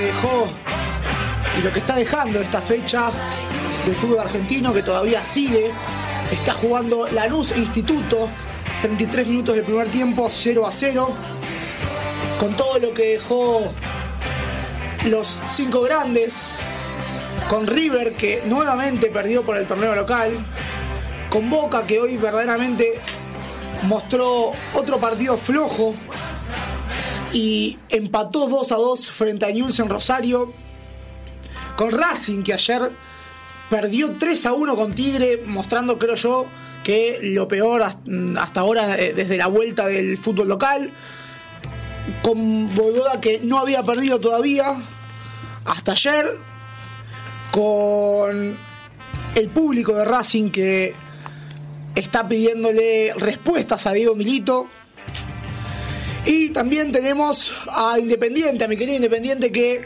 dejó y lo que está dejando esta fecha del fútbol argentino, que todavía sigue. Está jugando Lanús e Instituto, 33 minutos del primer tiempo, 0-0. Con todo lo que dejó los 5 grandes, con River, que nuevamente perdió por el torneo local, con Boca, que hoy verdaderamente mostró otro partido flojo y empató 2-2 frente a Newell's en Rosario, con Racing, que ayer perdió 3-1 con Tigre, mostrando, creo yo, que lo peor hasta ahora desde la vuelta del fútbol local, con Boyvoda, que no había perdido todavía hasta ayer, con el público de Racing que está pidiéndole respuestas a Diego Milito. Y también tenemos a Independiente, a mi querido Independiente, que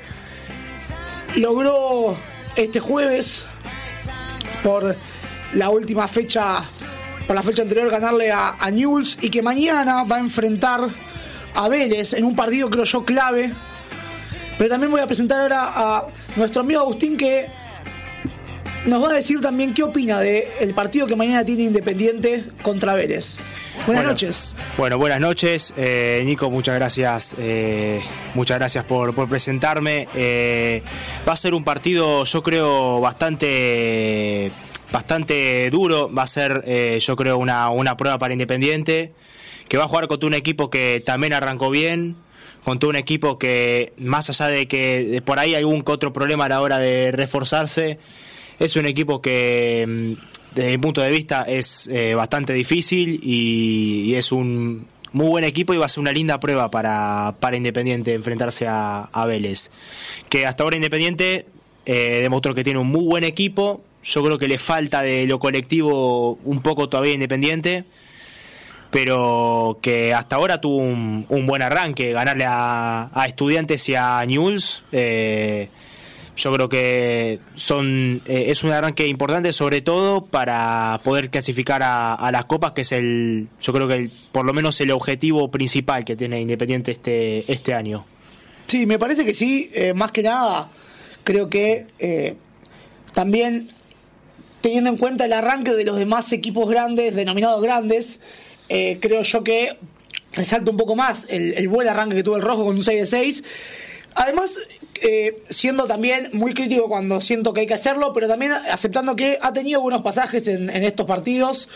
logró este jueves, por la última fecha, por la fecha anterior, ganarle a Newell's, y que mañana va a enfrentar a Vélez en un partido, creo yo, clave. Pero también voy a presentar ahora a nuestro amigo Agustín, que nos va a decir también qué opina del partido que mañana tiene Independiente contra Vélez. Buenas noches. Bueno, buenas noches. Nico, muchas gracias. Muchas gracias por presentarme. Va a ser un partido, yo creo, bastante duro. Va a ser, yo creo, una prueba para Independiente, que va a jugar contra un equipo que también arrancó bien, contra un equipo que, más allá de que por ahí hay algún que otro problema a la hora de reforzarse, es un equipo que, desde mi punto de vista, es bastante difícil y es un muy buen equipo, y va a ser una linda prueba para Independiente enfrentarse a Vélez, que hasta ahora Independiente demostró que tiene un muy buen equipo. Yo creo que le falta de lo colectivo un poco todavía Independiente, pero que hasta ahora tuvo un buen arranque. Ganarle a Estudiantes y a Newell's, yo creo que es un arranque importante, sobre todo para poder clasificar a las copas, que es yo creo que por lo menos el objetivo principal que tiene Independiente este año. Sí, me parece que sí. Más que nada, creo que también, teniendo en cuenta el arranque de los demás equipos grandes, denominados grandes, creo yo que resalta un poco más el buen arranque que tuvo el Rojo con un 6-6. Además, siendo también muy crítico cuando siento que hay que hacerlo, pero también aceptando que ha tenido buenos pasajes en estos partidos.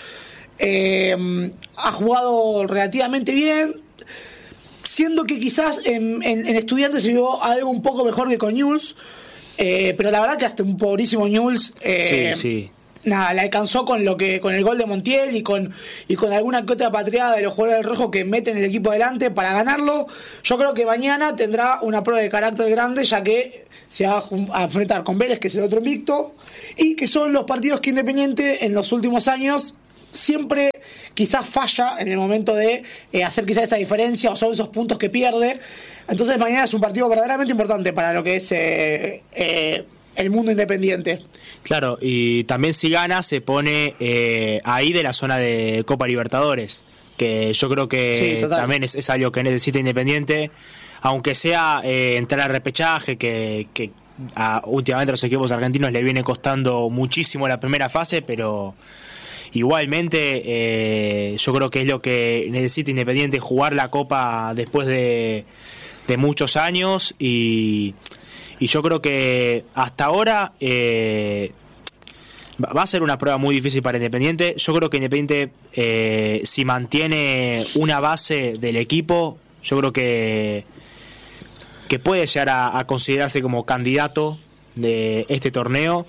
Ha jugado relativamente bien, siendo que quizás en Estudiantes se vio algo un poco mejor que con Newell's, pero la verdad que hasta un pobrísimo Newell's sí. Nada, le alcanzó con el gol de Montiel y con alguna que otra patriada de los jugadores del Rojo que meten el equipo adelante para ganarlo. Yo creo que mañana tendrá una prueba de carácter grande, ya que se va a enfrentar con Vélez, que es el otro invicto, y que son los partidos que Independiente en los últimos años siempre quizás falla en el momento de hacer quizás esa diferencia, o son esos puntos que pierde. Entonces mañana es un partido verdaderamente importante para lo que es el mundo independiente. Claro, y también si gana se pone ahí de la zona de Copa Libertadores, que yo creo que sí, también es algo que necesita Independiente, aunque sea entrar al repechaje, que últimamente a los equipos argentinos le viene costando muchísimo la primera fase, pero igualmente yo creo que es lo que necesita Independiente, jugar la Copa después de muchos años, y yo creo que hasta ahora va a ser una prueba muy difícil para Independiente. Yo creo que Independiente, si mantiene una base del equipo, yo creo que puede llegar a considerarse como candidato de este torneo.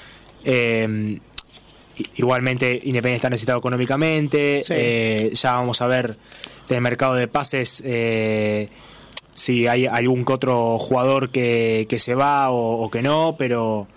Igualmente Independiente está necesitado económicamente. Sí. Ya vamos a ver del mercado de pases si hay algún que otro jugador que se va o que no, pero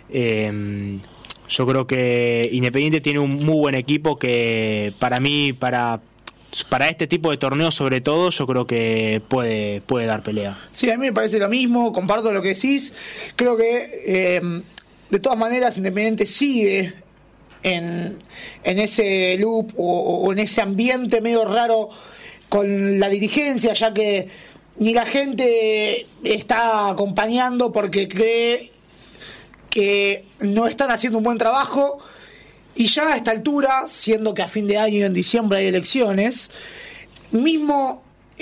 yo creo que Independiente tiene un muy buen equipo que para mí, para este tipo de torneos sobre todo, yo creo que puede dar pelea. Sí, a mí me parece lo mismo, comparto lo que decís. Creo que de todas maneras Independiente sigue en ese loop o en ese ambiente medio raro con la dirigencia, ya que ni la gente está acompañando porque cree que no están haciendo un buen trabajo, y ya a esta altura, siendo que a fin de año y en diciembre hay elecciones, mismo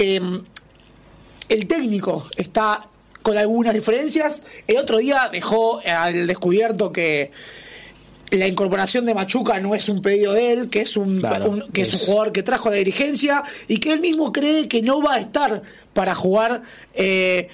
el técnico está con algunas diferencias. El otro día dejó al descubierto que la incorporación de Machuca no es un pedido de él, que es un jugador que trajo a la dirigencia y que él mismo cree que no va a estar para jugar en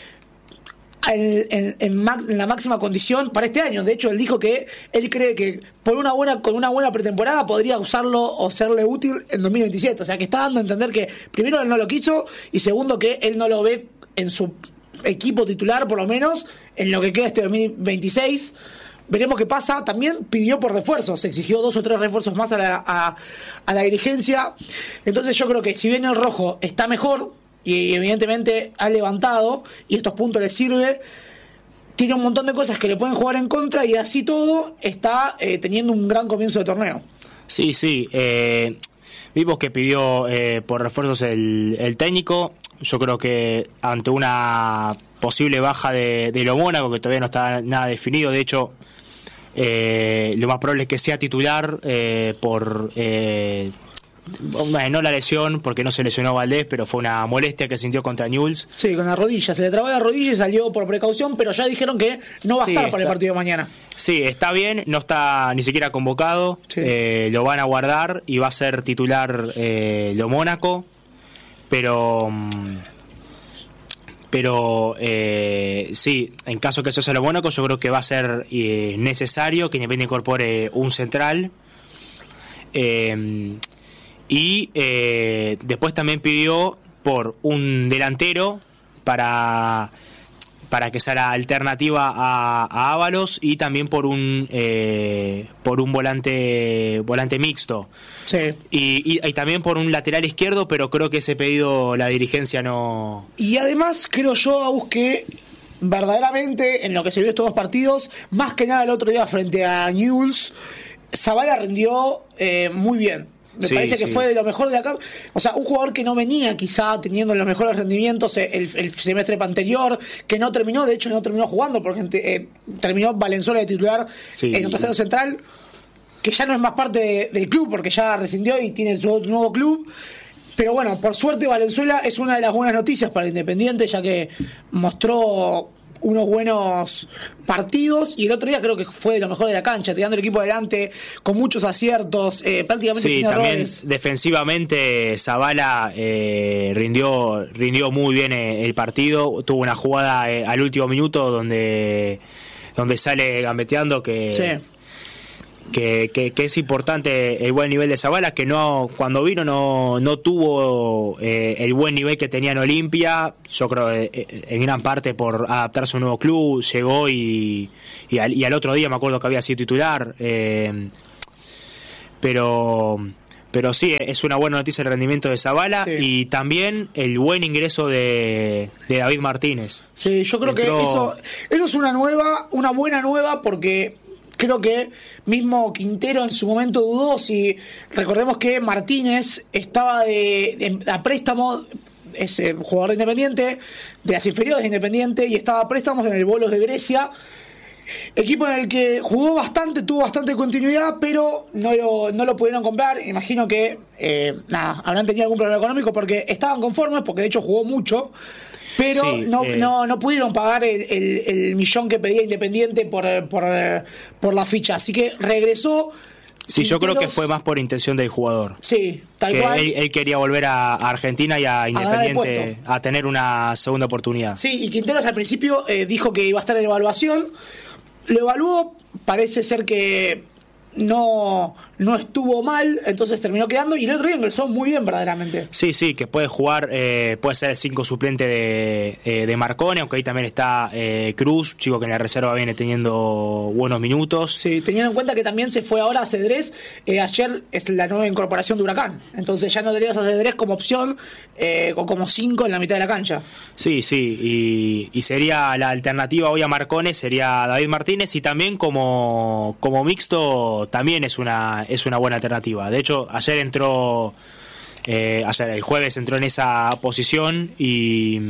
la máxima condición para este año. De hecho, él dijo que él cree que con una buena pretemporada podría usarlo o serle útil en 2027. O sea, que está dando a entender que primero él no lo quiso y segundo que él no lo ve en su equipo titular, por lo menos en lo que queda este 2026. Veremos qué pasa. También pidió por refuerzos, se exigió 2 o 3 refuerzos más a la dirigencia. Entonces yo creo que si bien el rojo está mejor y evidentemente ha levantado y estos puntos le sirve, tiene un montón de cosas que le pueden jugar en contra, y así todo está teniendo un gran comienzo de torneo. Sí, vimos que pidió por refuerzos el técnico. Yo creo que ante una posible baja de lo Mónaco, que todavía no está nada definido, de hecho lo más probable es que sea titular por no la lesión, porque no se lesionó Valdés, pero fue una molestia que sintió contra Newell's. Sí, con la rodilla, se le trabó la rodilla y salió por precaución, pero ya dijeron que no va a estar para el partido de mañana. Sí, está bien, no está ni siquiera convocado, lo van a guardar y va a ser titular lo Mónaco, pero sí, en caso que eso sea lo Mónaco, yo creo que va a ser necesario que Independiente incorpore un central. Y después también pidió por un delantero para que sea la alternativa a Ábalos, y también por un volante mixto. Sí. Y también por un lateral izquierdo, pero creo que ese pedido la dirigencia no. Y además creo yo, Agus, que verdaderamente en lo que se vio estos 2 partidos, más que nada el otro día frente a Newell's, Zabala rindió muy bien. Me parece que fue de lo mejor de acá. O sea, un jugador que no venía quizá teniendo los mejores rendimientos el semestre anterior, que no terminó, de hecho no terminó jugando, porque terminó Valenzuela de titular en otro estado central, que ya no es más parte del club, porque ya rescindió y tiene su nuevo club. Pero bueno, por suerte Valenzuela es una de las buenas noticias para Independiente, ya que mostró unos buenos partidos, y el otro día creo que fue de lo mejor de la cancha, tirando el equipo adelante con muchos aciertos, prácticamente sin errores. También defensivamente Zabala rindió muy bien el partido. Tuvo una jugada al último minuto donde sale gambeteando que es importante el buen nivel de Zabala, que cuando vino no tuvo el buen nivel que tenía en Olimpia. Yo creo en gran parte por adaptarse a un nuevo club. Llegó y al otro día me acuerdo que había sido titular, pero sí, es una buena noticia el rendimiento de Zabala, y también el buen ingreso de David Martínez. Sí, yo creo que eso es una buena nueva, porque creo que mismo Quintero en su momento dudó. Si recordemos que Martínez estaba a préstamo, es jugador de Independiente, de las inferiores de Independiente, y estaba a préstamos en el Bolos de Grecia, equipo en el que jugó bastante, tuvo bastante continuidad, pero no lo pudieron comprar. Imagino que habrán tenido algún problema económico, porque estaban conformes, porque de hecho jugó mucho, pero no pudieron pagar el millón que pedía Independiente por la ficha. Así que regresó. Sí, yo creo que fue más por intención del jugador. Sí, tal cual. Él quería volver a Argentina y a Independiente a tener una segunda oportunidad. Sí, y Quinteros al principio dijo que iba a estar en evaluación. Lo evaluó, parece ser que no estuvo mal, entonces terminó quedando, y el otro día ingresó muy bien verdaderamente. Sí, que puede jugar, puede ser el 5 suplente de Marcone, aunque ahí también está Cruz, chico que en la reserva viene teniendo buenos minutos. Sí, teniendo en cuenta que también se fue ahora a Cedrés, ayer es la nueva incorporación de Huracán, entonces ya no tenías a Cedrés como opción, o como 5 en la mitad de la cancha. Sí, y sería la alternativa hoy a Marcone, sería David Martínez, y también como mixto también es una buena alternativa. De hecho, ayer entró ayer el jueves entró en esa posición y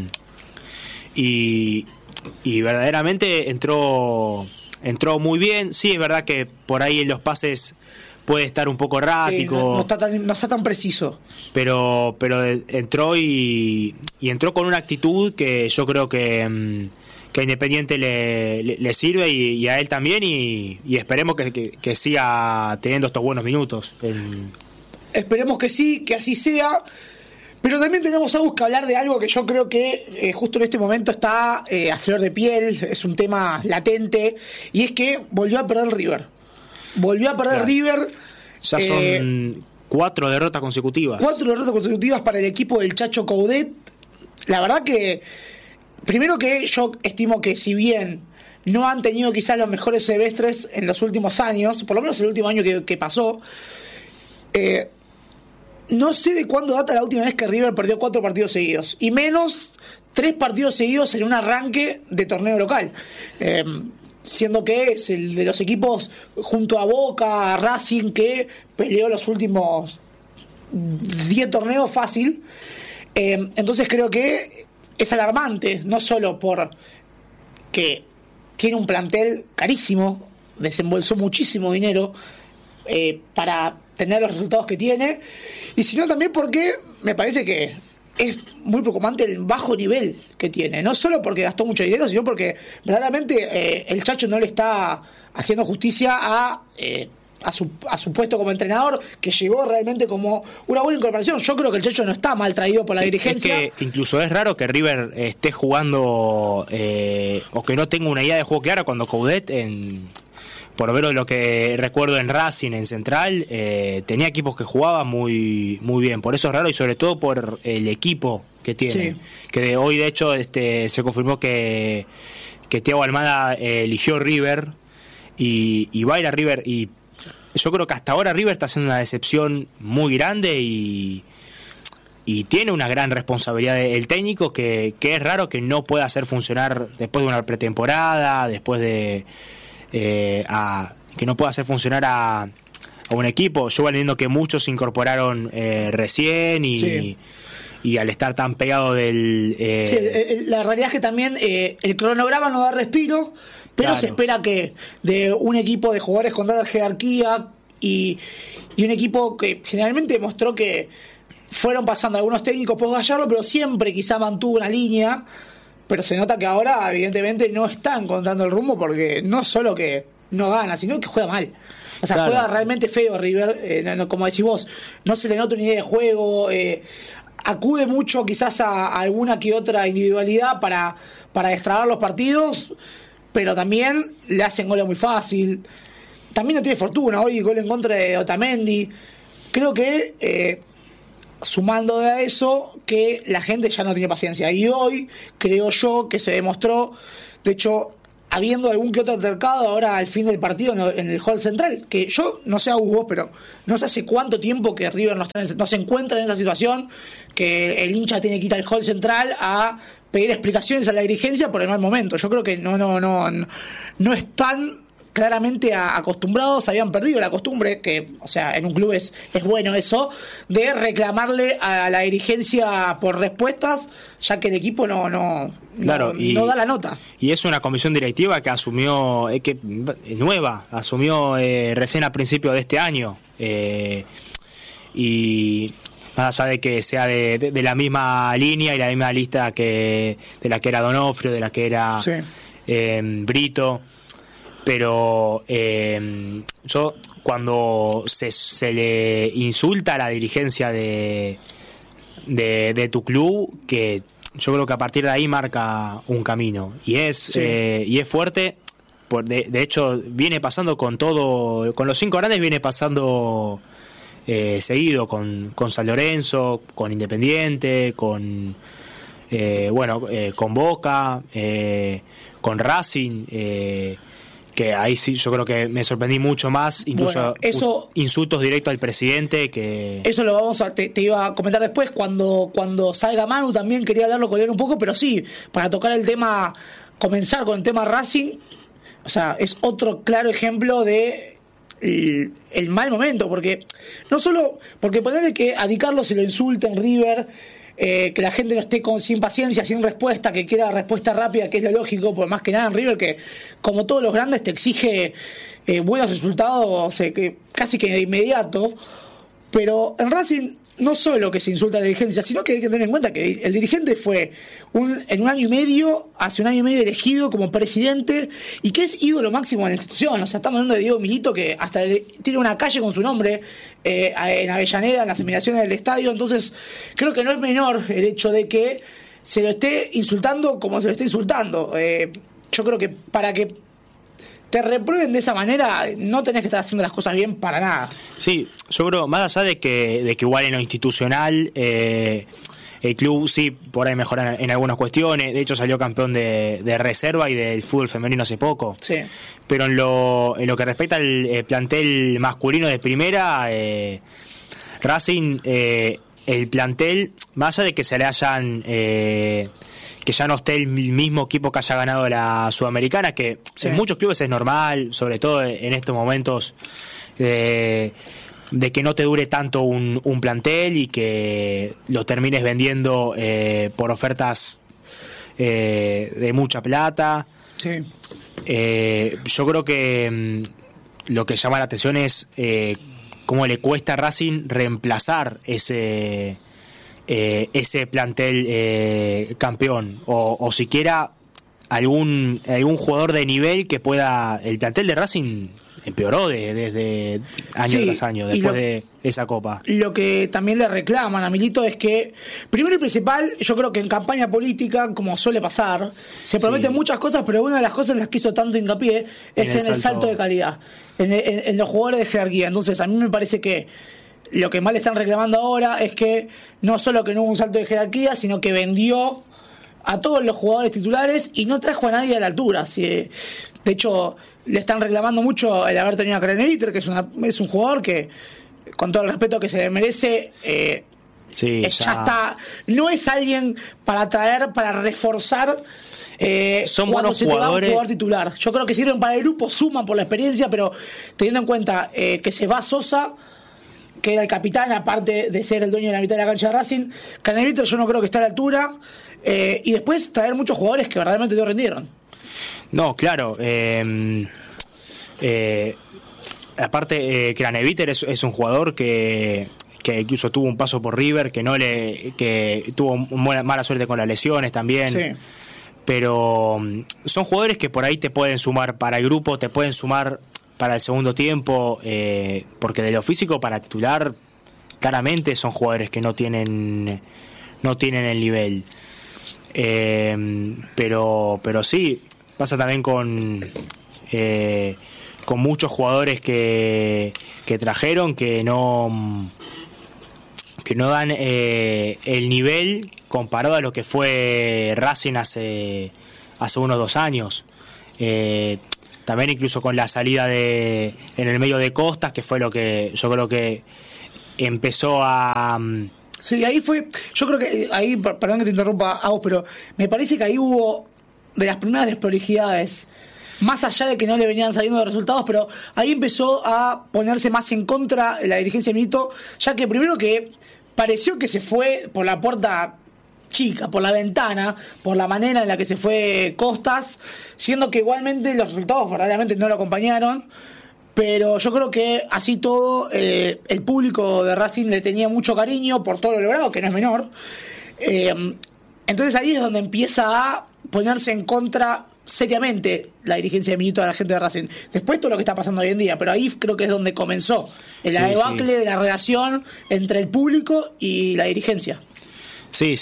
verdaderamente entró muy bien. Sí, es verdad que por ahí en los pases puede estar un poco errático. Sí, no está tan preciso. Pero entró y entró con una actitud que yo creo que a Independiente le sirve y a él también, y esperemos que siga teniendo estos buenos minutos. Esperemos que sí, que así sea. Pero también tenemos que hablar de algo que yo creo que justo en este momento está a flor de piel, es un tema latente, y es que volvió a perder River. Claro. River. Ya son 4 derrotas consecutivas. 4 derrotas consecutivas para el equipo del Chacho Coudet. La verdad que, primero que yo estimo que si bien no han tenido quizás los mejores semestres en los últimos años, por lo menos el último año que pasó, no sé de cuándo data la última vez que River perdió 4 partidos seguidos, y menos 3 partidos seguidos en un arranque de torneo local. Siendo que es el de los equipos junto a Boca, Racing, que peleó los últimos 10 torneos fácil. Entonces creo que es alarmante, no solo por que tiene un plantel carísimo, desembolsó muchísimo dinero para tener los resultados que tiene, y sino también porque me parece que es muy preocupante el bajo nivel que tiene, no solo porque gastó mucho dinero, sino porque verdaderamente el Chacho no le está haciendo justicia a su puesto como entrenador, que llegó realmente como una buena incorporación. Yo creo que el Chacho no está mal traído por la dirigencia. Es que incluso es raro que River esté jugando o que no tenga una idea de juego clara cuando Coudet, por lo menos lo que recuerdo en Racing, en Central, tenía equipos que jugaban muy muy bien. Por eso es raro, y sobre todo por el equipo que tiene. Sí. Que hoy, de hecho, se confirmó que Thiago Almada eligió River y va a ir a River. Y yo creo que hasta ahora River está haciendo una decepción muy grande y tiene una gran responsabilidad el técnico, que es raro que no pueda hacer funcionar después de una pretemporada, después de... que no pueda hacer funcionar a un equipo. Yo voy viendo que muchos se incorporaron recién y al estar tan pegado del... la realidad es que también el cronograma no da respiro, pero claro, se espera que de un equipo de jugadores con tanta jerarquía y un equipo que generalmente mostró que fueron pasando algunos técnicos por Gallardo, pero siempre quizá mantuvo una línea. Pero se nota que ahora, evidentemente, no está encontrando el rumbo, porque no solo que no gana, sino que juega mal. O sea, claro, juega realmente feo River, como decís vos, no se le nota una idea de juego, acude mucho quizás a alguna que otra individualidad para destrabar los partidos, pero también le hacen goles muy fácil. También no tiene fortuna, hoy gol en contra de Otamendi. Creo que... sumando a eso, que la gente ya no tiene paciencia, y hoy creo yo que se demostró, de hecho, habiendo algún que otro altercado ahora al fin del partido en el hall central, que yo no sé a Hugo, pero no sé hace cuánto tiempo que River no se encuentra en esa situación, que el hincha tiene que ir al hall central a pedir explicaciones a la dirigencia por el mal momento. Yo creo que no están claramente acostumbrados, habían perdido la costumbre, que, o sea, en un club es bueno eso, de reclamarle a la dirigencia por respuestas, ya que el equipo no da la nota. Y es una comisión directiva que asumió, nueva, asumió recién a principios de este año, y más allá de que sea de la misma línea y la misma lista de la que era Donofrio, de la que era Brito. Pero yo, cuando se le insulta a la dirigencia de tu club, que yo creo que a partir de ahí marca un camino, y es fuerte. De hecho, viene pasando con los 5 grandes, viene pasando seguido con San Lorenzo, con Independiente, con Boca, con Racing, que ahí sí yo creo que me sorprendí mucho más, incluso insultos directos al presidente, que eso lo te iba a comentar después cuando salga Manu. También quería hablarlo con él un poco, pero sí, para tocar el tema, comenzar con el tema Racing. O sea, es otro claro ejemplo de el mal momento, porque no solo, porque ponerle que a Di Carlo se lo insulta en River, que la gente no esté sin paciencia, sin respuesta, que quiera respuesta rápida, que es lo lógico, por más que nada en River, que como todos los grandes te exige buenos resultados, que casi que de inmediato, pero en Racing no solo que se insulta a la dirigencia, sino que hay que tener en cuenta que el dirigente fue hace un año y medio elegido como presidente y que es ídolo máximo de la institución. O sea, estamos hablando de Diego Milito, que hasta tiene una calle con su nombre en Avellaneda, en las inmediaciones del estadio. Entonces, creo que no es menor el hecho de que se lo esté insultando como se lo esté insultando. Yo creo que para que te reprueben de esa manera, no tenés que estar haciendo las cosas bien para nada. Sí, yo creo, más allá de que igual en lo institucional, el club sí, por ahí mejora en algunas cuestiones. De hecho, salió campeón de reserva y del fútbol femenino hace poco. Sí. Pero en lo que respecta al plantel masculino de primera, Racing, el plantel, más allá de que se le hayan... que ya no esté el mismo equipo que haya ganado la Sudamericana, que sí, en muchos clubes es normal, sobre todo en estos momentos de que no te dure tanto un plantel y que lo termines vendiendo por ofertas de mucha plata. Sí. Yo creo que lo que llama la atención es cómo le cuesta a Racing reemplazar ese plantel campeón o siquiera algún jugador de nivel que pueda. El plantel de Racing empeoró desde año tras año después de esa copa. Lo que también le reclaman a Milito es que, primero y principal, yo creo que en campaña política, como suele pasar, se prometen muchas cosas, pero una de las cosas en las que hizo tanto hincapié es en el salto de calidad, en los jugadores de jerarquía. Entonces a mí me parece que lo que más le están reclamando ahora es que no solo que no hubo un salto de jerarquía, sino que vendió a todos los jugadores titulares y no trajo a nadie a la altura. De hecho, le están reclamando mucho el haber tenido a Craneviter, que es un jugador que, con todo el respeto que se le merece, ya está. No es alguien para traer, para reforzar. Son buenos jugadores. Un jugador titular. Yo creo que sirven para el grupo, suman por la experiencia, pero teniendo en cuenta que se va Sosa, que era el capitán, aparte de ser el dueño de la mitad de la cancha de Racing, Craneviter yo no creo que esté a la altura, y después traer muchos jugadores que verdaderamente no rindieron. No, claro. Aparte, Craneviter es un jugador que incluso tuvo un paso por River, que tuvo mala suerte con las lesiones también. Sí. Pero son jugadores que por ahí te pueden sumar para el grupo, te pueden sumar para el segundo tiempo, porque de lo físico para titular claramente son jugadores que no tienen el nivel, pero sí pasa también con muchos jugadores que trajeron que no dan el nivel comparado a lo que fue Racing hace unos 2 años. También incluso con la salida en el medio de Costas, que fue lo que yo creo que empezó a... Sí, ahí fue, yo creo que ahí, perdón que te interrumpa, Agus, pero me parece que ahí hubo de las primeras desprolijidades, más allá de que no le venían saliendo los resultados, pero ahí empezó a ponerse más en contra la dirigencia de Milito, ya que primero que pareció que se fue por la puerta chica, por la ventana, por la manera en la que se fue Costas, siendo que igualmente los resultados verdaderamente no lo acompañaron, pero yo creo que así todo el público de Racing le tenía mucho cariño por todo lo logrado, que no es menor. Entonces ahí es donde empieza a ponerse en contra seriamente la dirigencia de Milito a la gente de Racing. Después todo lo que está pasando hoy en día, pero ahí creo que es donde comenzó la debacle de la relación entre el público y la dirigencia. Sí.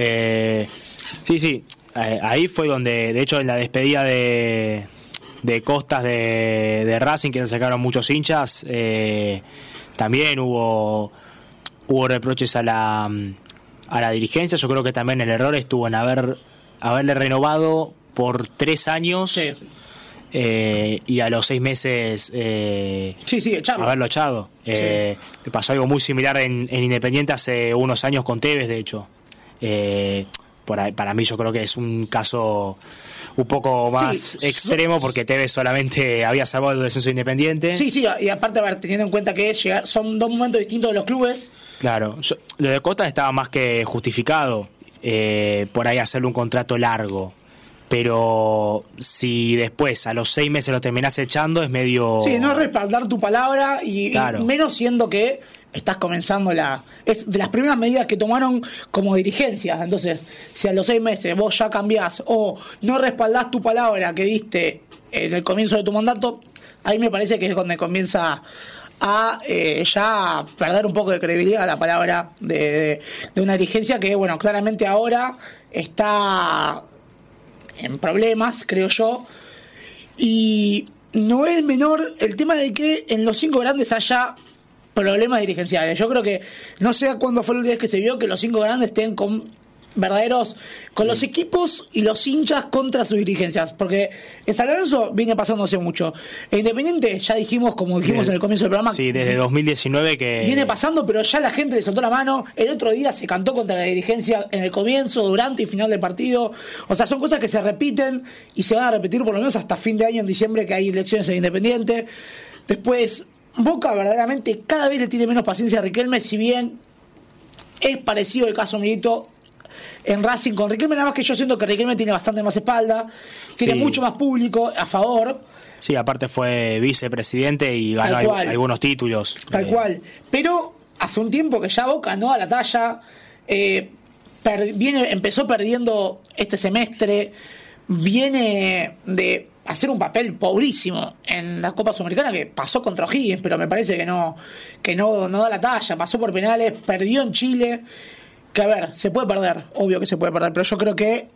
Ahí fue donde, de hecho, en la despedida de Costas de Racing, que se sacaron muchos hinchas, también hubo reproches a la dirigencia. Yo creo que también el error estuvo en haberle renovado por 3 años. Sí. Y a los 6 meses echarlo. Haberlo echado. Pasó algo muy similar en Independiente hace unos años con Tevez, de hecho. Para mí yo creo que es un caso un poco más extremo, porque Tevez solamente había salvado el descenso Independiente. Sí, y aparte, a ver, teniendo en cuenta que son dos momentos distintos de los clubes. Claro, lo de Cota estaba más que justificado, por ahí hacerle un contrato largo. Pero si después a los 6 meses lo terminás echando, es medio... Sí, no es respaldar tu palabra claro. Y menos siendo que estás comenzando es de las primeras medidas que tomaron como dirigencia. Entonces, si a los 6 meses vos ya cambiás o no respaldás tu palabra que diste en el comienzo de tu mandato, ahí me parece que es donde comienza a ya perder un poco de credibilidad la palabra de una dirigencia que, bueno, claramente ahora está en problemas, creo yo, y no es menor el tema de que en los 5 grandes haya problemas dirigenciales. Yo creo que no sé cuándo fue el día que se vio que los 5 grandes estén con los equipos y los hinchas contra sus dirigencias, porque en San Lorenzo viene pasándose mucho. En Independiente, ya dijimos, como dijimos en el comienzo del programa, sí, desde 2019 que viene pasando, pero ya la gente le soltó la mano. El otro día se cantó contra la dirigencia en el comienzo, durante y final del partido. O sea, son cosas que se repiten y se van a repetir por lo menos hasta fin de año, en diciembre, que hay elecciones en Independiente. Después, Boca verdaderamente cada vez le tiene menos paciencia a Riquelme, si bien es parecido el caso Milito en Racing con Riquelme, nada más que yo siento que Riquelme tiene bastante más espalda, tiene mucho más público a favor. Sí, aparte fue vicepresidente y ganó algunos títulos. Tal cual. Pero hace un tiempo que ya Boca no da la talla, empezó perdiendo este semestre, viene de hacer un papel pobrísimo en la Copa Sudamericana, que pasó contra O'Higgins, pero me parece que no da la talla, pasó por penales, perdió en Chile. Que a ver, se puede perder, obvio que se puede perder, pero yo creo que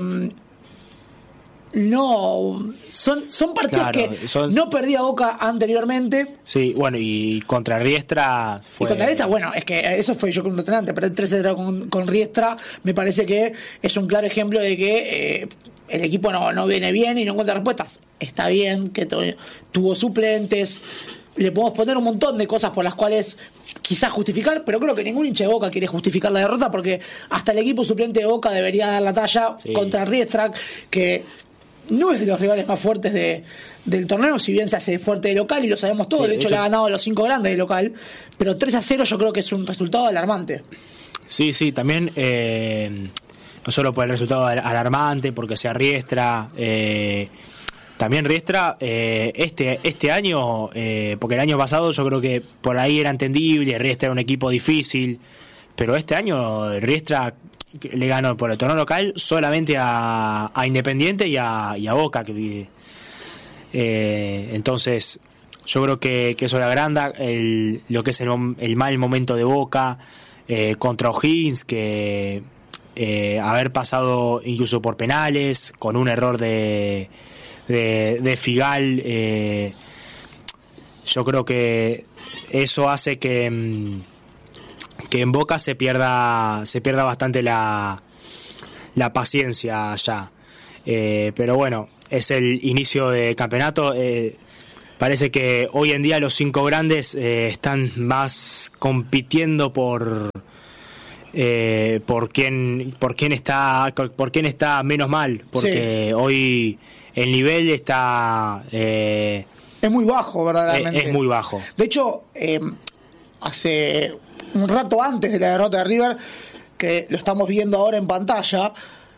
no son partidos no perdía Boca anteriormente. Sí, bueno, y contra Riestra fue... Y contra Riestra, bueno, es que eso fue yo con antes, pero el 3-0 con Riestra me parece que es un claro ejemplo de que el equipo no viene bien y no encuentra respuestas. Está bien que tuvo suplentes, le podemos poner un montón de cosas por las cuales quizás justificar, pero creo que ningún hincha de Boca quiere justificar la derrota, porque hasta el equipo suplente de Boca debería dar la talla contra Riestra, que no es de los rivales más fuertes del torneo, si bien se hace fuerte de local y lo sabemos todos, de hecho le ha ganado a los 5 grandes de local, pero 3-0 yo creo que es un resultado alarmante. Sí, también no solo por el resultado alarmante, porque sea Riestra, también Riestra este año, porque el año pasado yo creo que por ahí era entendible, Riestra era un equipo difícil, pero este año Riestra le ganó por el torneo local solamente a Independiente y a Boca, que entonces yo creo que eso le agranda lo que es el mal momento de Boca contra O'Higgins, que haber pasado incluso por penales con un error de Figal, yo creo que eso hace que en Boca se pierda bastante la paciencia ya, pero bueno, es el inicio de campeonato. Parece que hoy en día los 5 grandes están más compitiendo por quién está menos mal, porque hoy el nivel está es muy bajo, verdaderamente. Es muy bajo. De hecho, hace un rato antes de la derrota de River, que lo estamos viendo ahora en pantalla,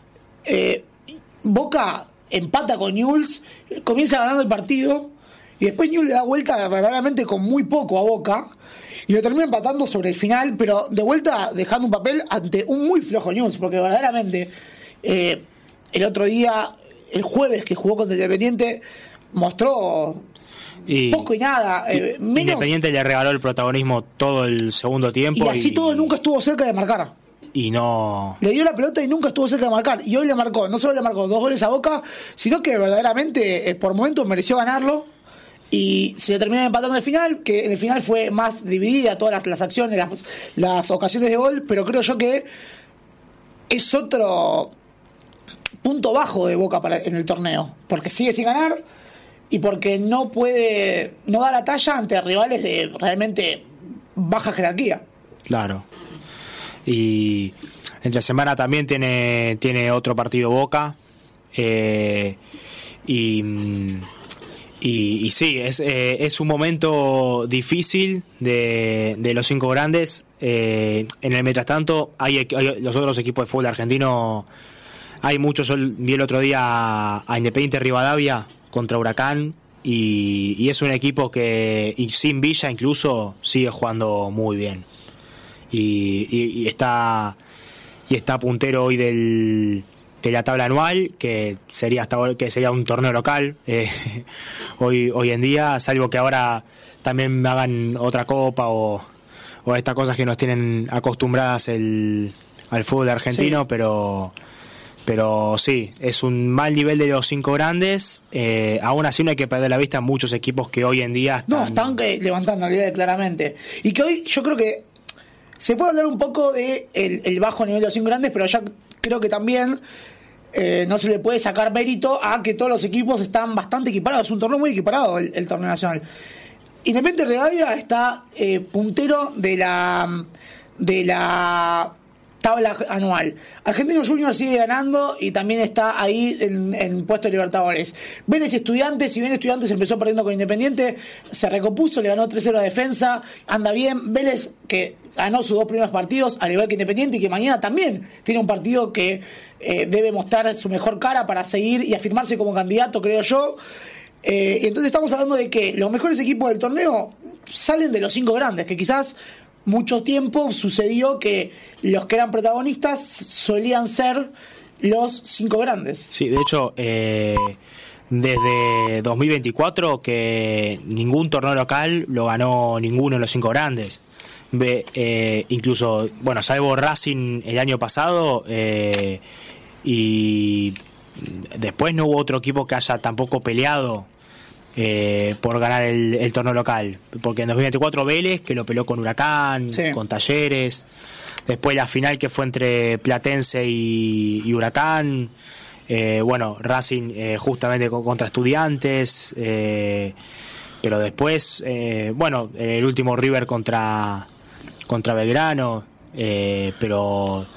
Boca empata con Newell's, comienza ganando el partido y después Newell's le da vuelta verdaderamente con muy poco a Boca y lo termina empatando sobre el final, pero de vuelta dejando un papel ante un muy flojo Newell's, porque verdaderamente el otro día, el jueves que jugó contra el Independiente, mostró poco y nada. Menos, Independiente le regaló el protagonismo todo el segundo tiempo. Y así todo nunca estuvo cerca de marcar. Y no... Le dio la pelota y nunca estuvo cerca de marcar. Y hoy no solo le marcó 2 goles a Boca, sino que verdaderamente por momentos mereció ganarlo. Y se le terminó empatando en el final, que en el final fue más dividida todas las acciones, las ocasiones de gol, pero creo yo que es otro punto bajo de Boca en el torneo, porque sigue sin ganar y porque no da la talla ante rivales de realmente baja jerarquía. Claro. Y entre semana también tiene otro partido Boca, Y sí, es un momento difícil de los 5 grandes. En el mientras tanto, hay los otros equipos de fútbol argentino. Hay muchos. Yo vi el otro día a Independiente Rivadavia contra Huracán. Y es un equipo que, y sin Villa incluso, sigue jugando muy bien. Y está puntero hoy de la tabla anual, que sería un torneo local hoy en día, salvo que ahora también me hagan otra copa o estas cosas que nos tienen acostumbradas al fútbol argentino, sí. Pero sí, es un mal nivel de los 5 grandes. Aún así no hay que perder la vista en muchos equipos que hoy en día están levantando el nivel claramente, y que hoy yo creo que se puede hablar un poco de el bajo nivel de los 5 grandes, pero ya creo que también no se le puede sacar mérito a que todos los equipos están bastante equiparados. Es un torneo muy equiparado el torneo nacional. Independiente Rivadavia está puntero de la tabla anual. Argentinos Juniors sigue ganando y también está ahí en puesto de Libertadores. Vélez y Estudiantes, si bien Estudiantes empezó perdiendo con Independiente, se recompuso, le ganó 3-0 a Defensa, anda bien. Vélez, que ganó sus 2 primeros partidos, al igual que Independiente, y que mañana también tiene un partido que debe mostrar su mejor cara para seguir y afirmarse como candidato, creo yo. Entonces estamos hablando de que los mejores equipos del torneo salen de los 5 grandes, que quizás mucho tiempo sucedió que los que eran protagonistas solían ser los 5 grandes. Sí, de hecho, desde 2024 que ningún torneo local lo ganó ninguno de los 5 grandes. Incluso, bueno, salvo Racing el año pasado, y después no hubo otro equipo que haya tampoco peleado por ganar el torneo local, porque en 2024 Vélez, que lo peleó con Huracán, sí, con Talleres, después la final que fue entre Platense y Huracán, bueno, Racing justamente contra Estudiantes, pero después, bueno, el último River contra Belgrano, pero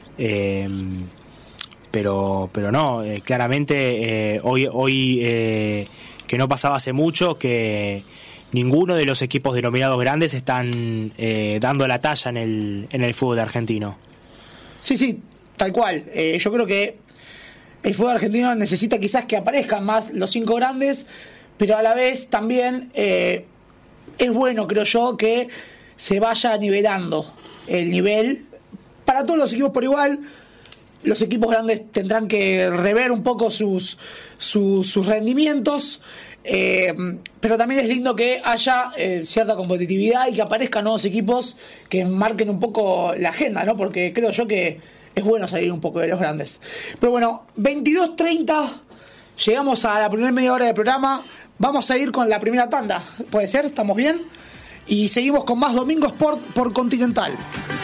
no, claramente hoy que no pasaba hace mucho que ninguno de los equipos denominados grandes están dando la talla en el fútbol argentino. Sí, tal cual. Yo creo que el fútbol argentino necesita quizás que aparezcan más los 5 grandes, pero a la vez también es bueno, creo yo, que se vaya nivelando el nivel para todos los equipos por igual. Los equipos grandes tendrán que rever un poco sus rendimientos, pero también es lindo que haya cierta competitividad y que aparezcan nuevos equipos que marquen un poco la agenda, ¿no? Porque creo yo que es bueno salir un poco de los grandes. Pero bueno, 22:30, llegamos a la primera media hora del programa. Vamos a ir con la primera tanda, ¿puede ser? ¿Estamos bien? Y seguimos con más Domingo Sport por Continental.